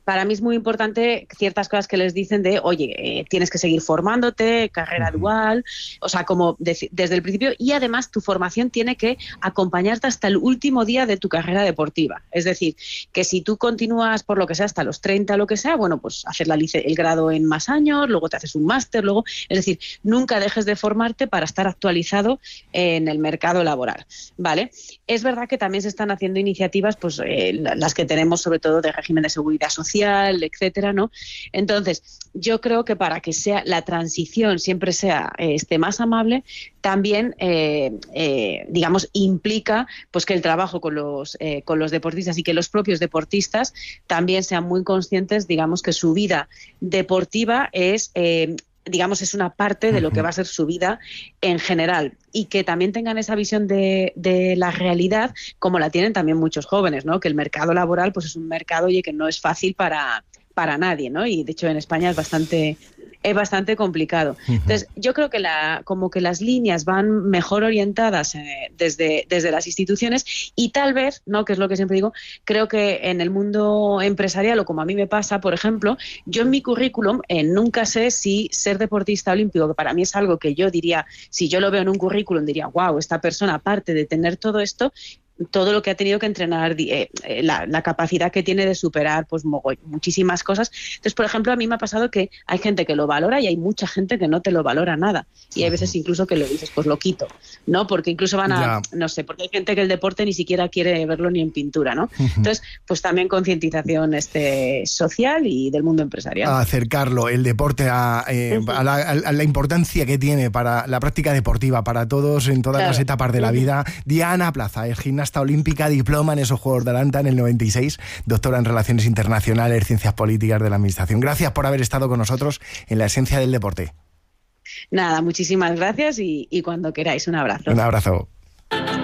para mí es muy importante ciertas cosas que les dicen de, oye, tienes que seguir formándote, carrera dual, o sea, como desde el principio, y además tu formación tiene que acompañarte hasta el último día de tu carrera deportiva. Es decir, que si tú continúas por lo que sea hasta los 30, lo que sea, bueno, pues hacer el grado en más años, luego te haces un máster, luego, es decir, nunca dejes de formarte para estar actualizado en el mercado laboral, ¿vale? Es verdad que también se están haciendo iniciativas, pues las que tenemos sobre todo de régimen de seguridad social, etcétera, ¿no? Entonces, yo creo que para que sea la transición siempre sea más amable, también, digamos, implica pues que el trabajo con los deportistas y que los propios deportistas también sean muy conscientes, digamos, que su vida deportiva es una parte de lo que va a ser su vida en general, y que también tengan esa visión de la realidad como la tienen también muchos jóvenes, ¿no? Que el mercado laboral pues es un mercado, oye, que no es fácil para nadie, ¿no? Y de hecho en España es bastante complicado. Entonces, yo creo que como que las líneas van mejor orientadas desde las instituciones, y tal vez, ¿no?, que es lo que siempre digo, creo que en el mundo empresarial, o como a mí me pasa, por ejemplo, yo en mi currículum nunca sé si ser deportista olímpico, que para mí es algo que yo diría, si yo lo veo en un currículum, diría, wow, esta persona, aparte de tener todo esto, todo lo que ha tenido que entrenar, la capacidad que tiene de superar pues muchísimas cosas. Entonces, por ejemplo, a mí me ha pasado que hay gente que lo valora y hay mucha gente que no te lo valora nada. Y hay veces incluso que lo dices, pues lo quito, ¿no? Porque incluso no sé, porque hay gente que el deporte ni siquiera quiere verlo ni en pintura, ¿no? Entonces, pues también concientización social y del mundo empresarial. A acercarlo, el deporte a la importancia que tiene para la práctica deportiva, para todos en todas las etapas de la vida. Diana Plaza es gimnasta olímpica, diploma en esos Juegos de Atlanta en el 96, doctora en Relaciones Internacionales, Ciencias Políticas de la Administración. Gracias por haber estado con nosotros en La Esencia del Deporte. Nada, muchísimas gracias y cuando queráis, un abrazo. Un abrazo.